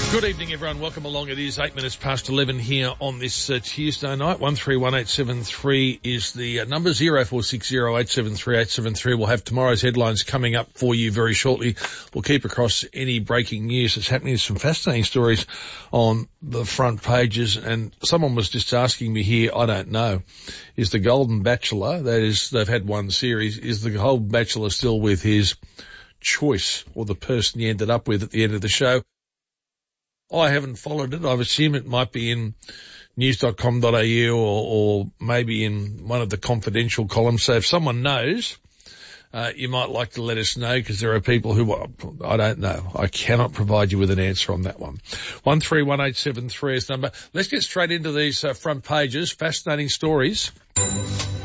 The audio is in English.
Good evening, everyone. Welcome along. It is 8 minutes past 11 here on this Tuesday night. 131873 is the number. 0460873873. We'll have tomorrow's headlines coming up for you very shortly. We'll keep across any breaking news that's happening. There's some fascinating stories on the front pages, and someone was just asking me here, I don't know, is the Golden Bachelor, that is, they've had one series, is the Golden Bachelor still with his choice or the person he ended up with at the end of the show? I haven't followed it. I've assumed it might be in news.com.au or maybe in one of the confidential columns. So if someone knows, you might like to let us know, because there are people who, I don't know. I cannot provide you with an answer on that one. 131873 is the number. Let's get straight into these front pages. Fascinating stories.